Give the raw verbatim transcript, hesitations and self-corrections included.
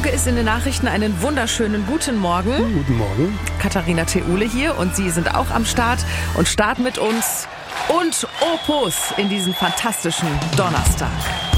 Auge ist in den Nachrichten. Einen wunderschönen guten Morgen. Guten Morgen. Katharina Theule hier und Sie sind auch am Start und starten mit uns und Opus in diesen fantastischen Donnerstag.